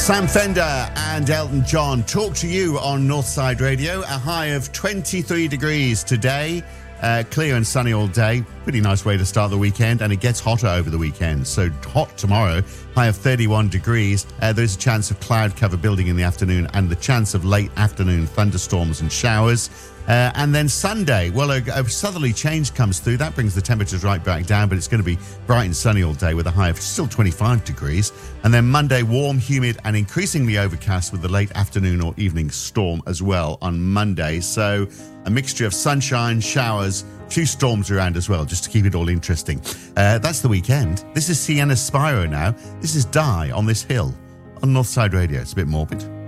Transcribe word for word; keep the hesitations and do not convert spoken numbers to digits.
Sam Fender and Elton John talk to you on Northside Radio. A high of twenty-three degrees today. Uh, clear and sunny all day. Pretty nice way to start the weekend, and it gets hotter over the weekend. So hot tomorrow, high of thirty-one degrees. Uh, there's a chance of cloud cover building in the afternoon and the chance of late afternoon thunderstorms and showers. Uh, and then Sunday, well, a, a southerly change comes through. That brings the temperatures right back down, but it's going to be bright and sunny all day with a high of still twenty-five degrees. And then Monday, warm, humid, and increasingly overcast with the late afternoon or evening storm as well on Monday. So a mixture of sunshine, showers, a few storms around as well, just to keep it all interesting. Uh, that's the weekend. This is Sienna Spiro now. This is Die on This Hill on Northside Radio. It's a bit morbid.